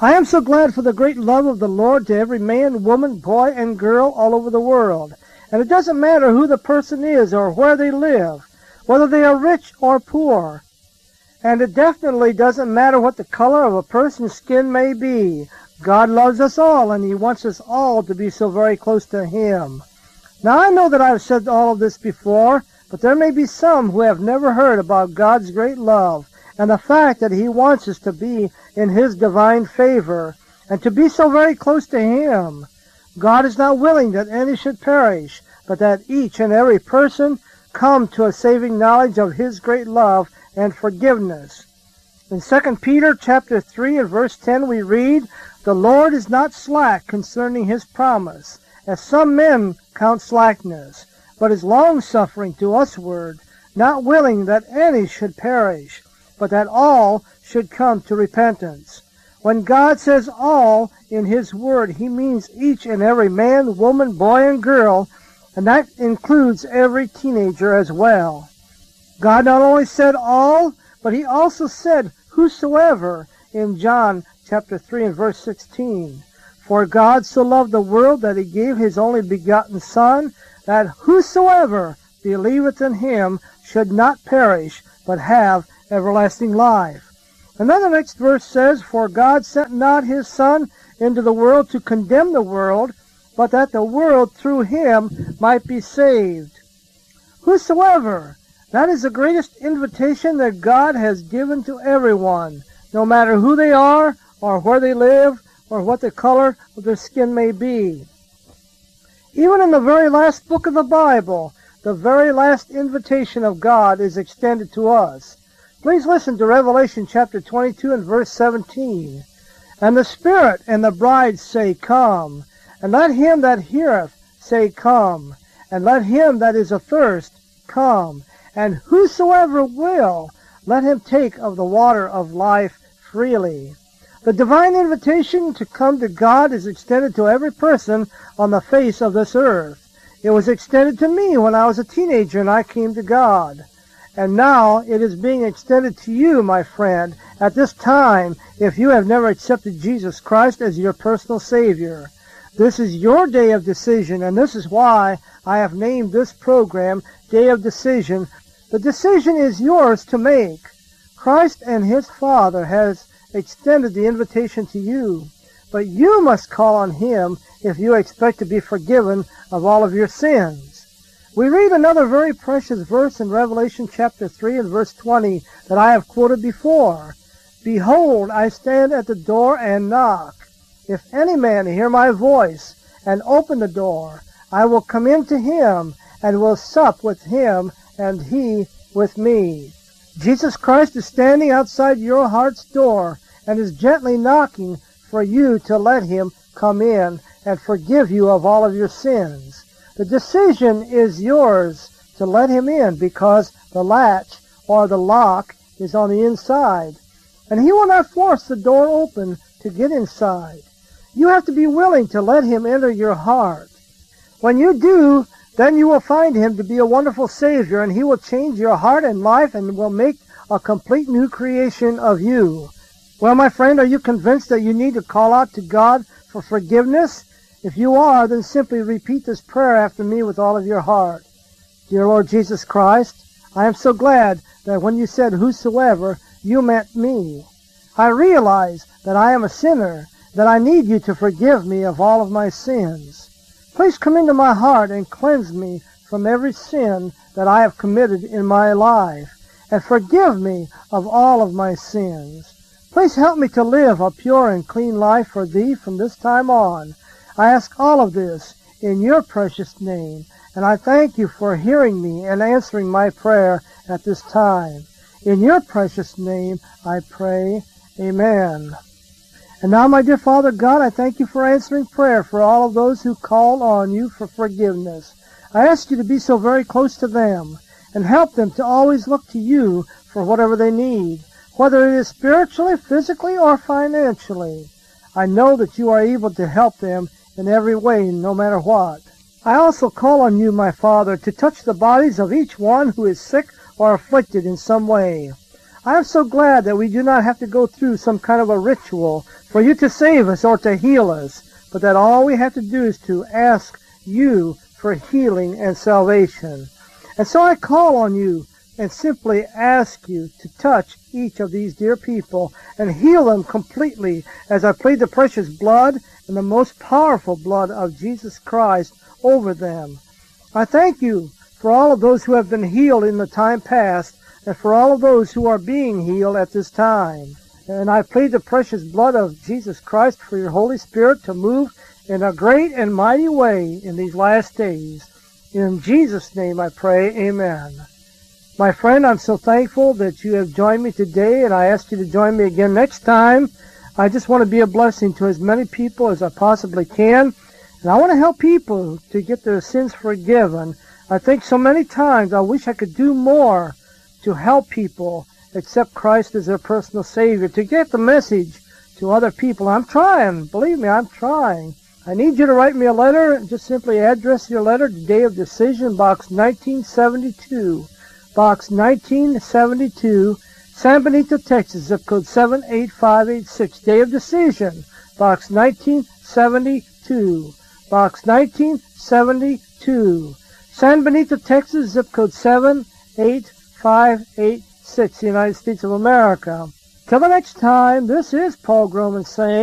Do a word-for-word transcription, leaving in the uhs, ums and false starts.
I am so glad for the great love of the Lord to every man, woman, boy, and girl all over the world. And it doesn't matter who the person is or where they live, whether they are rich or poor. And it definitely doesn't matter what the color of a person's skin may be. God loves us all, and He wants us all to be so very close to Him. Now, I know that I've said all of this before, but there may be some who have never heard about God's great love and the fact that He wants us to be in His divine favor and to be so very close to Him. God is not willing that any should perish, but that each and every person come to a saving knowledge of His great love and forgiveness. In Second Peter chapter three and verse ten we read, "The Lord is not slack concerning His promise, as some men count slackness, but is long-suffering to usward, not willing that any should perish, but that all should come to repentance." When God says all in His Word, He means each and every man, woman, boy, and girl, and that includes every teenager as well. God not only said all, but He also said whosoever in John chapter three and verse sixteen. "For God so loved the world that He gave His only begotten Son, that whosoever believeth in Him should not perish, but have everlasting life." And then the next verse says, "For God sent not His Son into the world to condemn the world, but that the world through Him might be saved." Whosoever, that is the greatest invitation that God has given to everyone, no matter who they are, or where they live, or what the color of their skin may be. Even in the very last book of the Bible, the very last invitation of God is extended to us. Please listen to Revelation chapter twenty-two and verse seventeen. "And the Spirit and the bride say, Come. And let him that heareth say, Come. And let him that is athirst come. And whosoever will, let him take of the water of life freely." The divine invitation to come to God is extended to every person on the face of this earth. It was extended to me when I was a teenager and I came to God. And now it is being extended to you, my friend, at this time, if you have never accepted Jesus Christ as your personal Savior. This is your day of decision, and this is why I have named this program Day of Decision. The decision is yours to make. Christ and His Father has extended the invitation to you, but you must call on Him if you expect to be forgiven of all of your sins. We read another very precious verse in Revelation chapter three and verse twenty that I have quoted before. "Behold, I stand at the door and knock. If any man hear my voice and open the door, I will come in to him and will sup with him and he with me." Jesus Christ is standing outside your heart's door and is gently knocking for you to let Him come in and forgive you of all of your sins. The decision is yours to let Him in because the latch or the lock is on the inside, and He will not force the door open to get inside. You have to be willing to let Him enter your heart. When you do, then you will find Him to be a wonderful Savior, and He will change your heart and life and will make a complete new creation of you. Well, my friend, are you convinced that you need to call out to God for forgiveness? If you are, then simply repeat this prayer after me with all of your heart. Dear Lord Jesus Christ, I am so glad that when you said whosoever, you meant me. I realize that I am a sinner, that I need you to forgive me of all of my sins. Please come into my heart and cleanse me from every sin that I have committed in my life, and forgive me of all of my sins. Please help me to live a pure and clean life for Thee from this time on. I ask all of this in your precious name, and I thank you for hearing me and answering my prayer at this time. In your precious name I pray, Amen. And now, my dear Father God, I thank you for answering prayer for all of those who call on you for forgiveness. I ask you to be so very close to them and help them to always look to you for whatever they need, whether it is spiritually, physically, or financially. I know that you are able to help them in every way, no matter what. I also call on you, my Father, to touch the bodies of each one who is sick or afflicted in some way. I am so glad that we do not have to go through some kind of a ritual for you to save us or to heal us, but that all we have to do is to ask you for healing and salvation. And so I call on you and simply ask you to touch each of these dear people and heal them completely as I plead the precious blood and the most powerful blood of Jesus Christ over them. I thank you for all of those who have been healed in the time past and for all of those who are being healed at this time. And I plead the precious blood of Jesus Christ for your Holy Spirit to move in a great and mighty way in these last days. In Jesus' name I pray, amen. My friend, I'm so thankful that you have joined me today, and I ask you to join me again next time. I just want to be a blessing to as many people as I possibly can, and I want to help people to get their sins forgiven. I think so many times I wish I could do more to help people accept Christ as their personal Savior, to get the message to other people. I'm trying. Believe me, I'm trying. I need you to write me a letter. Just simply address your letter to Day of Decision, Box nineteen seventy-two. Box nineteen seventy-two, San Benito, Texas, zip code seven eight five eight six. Day of Decision, Box nineteen seventy-two. Box nineteen seventy-two, San Benito, Texas, zip code seven eight five eight six, United States of America. Till the next time, this is Paul Groman saying,